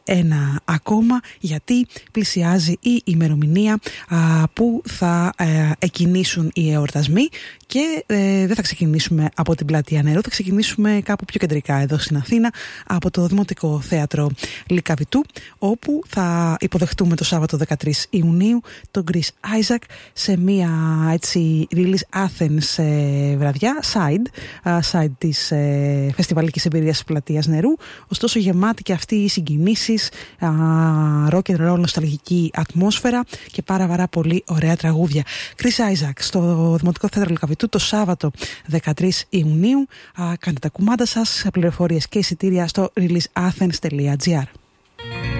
ένα ακόμα, γιατί πλησιάζει η ημερομηνία που θα εκκινήσουν οι εορτασμοί και δεν θα ξεκινήσουμε από την Πλατεία Νερού, θα ξεκινήσουμε κάπου πιο κεντρικά εδώ στην Αθήνα, από το Δημοτικό Θέατρο Λυκαβητού, όπου θα υποδεχτούμε το Σάββατο 13 Ιουνίου τον Chris Isaak σε μια έτσι Release Athens βραδιά, side της φεστιβαλικής εμπειρίας της Πλατείας Νερού, ωστόσο γεμάτη και αυτή οι συγκινήσεις, rock and roll, νοσταλγική ατμόσφαιρα και πάρα πολύ ωραία τραγούδια. Chris Isaak στο Δημοτικό Θέατρο Λυκαβητού το Σάββατο 13 Ιουνίου. Κάντε τα κουμάντα σας, πληροφορίες και εισιτήρια στο releaseathens.gr.